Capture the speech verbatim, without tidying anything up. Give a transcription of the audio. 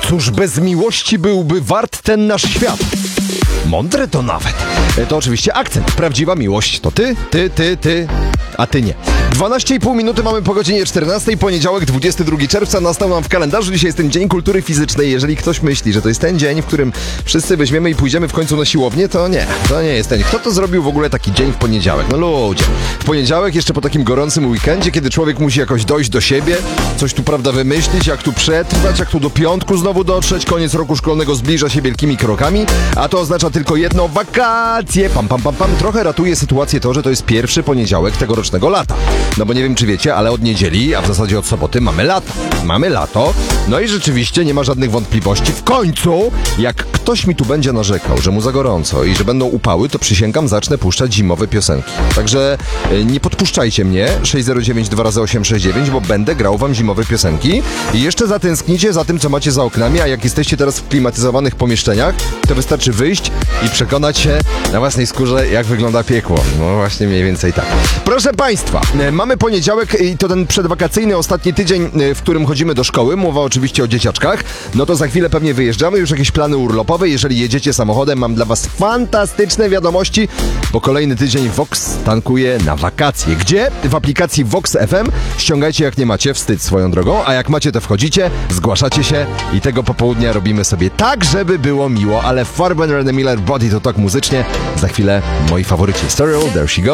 Cóż bez miłości byłby wart ten nasz świat? Mądre to nawet. To oczywiście akcent. Prawdziwa miłość to ty, ty, ty, ty, a ty nie. dwanaście i pół minuty mamy po godzinie czternastej, poniedziałek dwudziestego drugiego czerwca, nastał nam w kalendarzu. Dzisiaj jest ten Dzień Kultury Fizycznej. Jeżeli ktoś myśli, że to jest ten dzień, w którym wszyscy weźmiemy i pójdziemy w końcu na siłownię, to nie, to nie jest ten. Kto to zrobił w ogóle taki dzień w poniedziałek? No ludzie. W poniedziałek, jeszcze po takim gorącym weekendzie, kiedy człowiek musi jakoś dojść do siebie, coś tu, prawda, wymyślić, jak tu przetrwać, jak tu do piątku znowu dotrzeć, koniec roku szkolnego zbliża się wielkimi krokami, a to oznacza tylko jedno: wakacje. Pam, pam, pam, pam. Trochę ratuje sytuację to, że to jest pierwszy poniedziałek tegorocznego lata. No bo nie wiem, czy wiecie, ale od niedzieli, a w zasadzie od soboty mamy lato. Mamy lato. No i rzeczywiście nie ma żadnych wątpliwości. W końcu, jak ktoś mi tu będzie narzekał, że mu za gorąco i że będą upały, to przysięgam, zacznę puszczać zimowe piosenki. Także y, nie podpuszczajcie mnie, sześć zero dziewięć dwa razy osiem sześć dziewięć, bo będę grał wam zimowe piosenki i jeszcze zatęsknicie za tym, co macie za oknami, a jak jesteście teraz w klimatyzowanych pomieszczeniach, to wystarczy wyjść i przekonać się na własnej skórze, jak wygląda piekło. No właśnie mniej więcej tak. Proszę Państwa, y, mamy poniedziałek i to ten przedwakacyjny ostatni tydzień, y, w którym chodzimy do szkoły. Mowa oczywiście o dzieciaczkach. No to za chwilę pewnie wyjeżdżamy, już jakieś plany urlopowe. Jeżeli jedziecie samochodem, mam dla was fantastyczne wiadomości, bo kolejny tydzień Vox tankuje na wakacje. Gdzie? W aplikacji Vox F M. Ściągajcie, jak nie macie, wstyd swoją drogą, a jak macie, to wchodzicie, zgłaszacie się i tego popołudnia robimy sobie tak, żeby było miło, ale Farben, René Miller, Body to tak muzycznie. Za chwilę moi faworyci. Stereo, there she go.